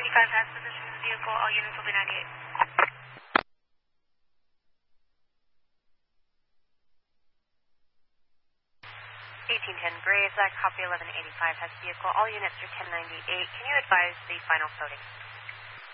has position in the vehicle. All units will be 98. 1810 Gray, Zach, copy 1185 has vehicle. All units are 1098. Can you advise the final coding?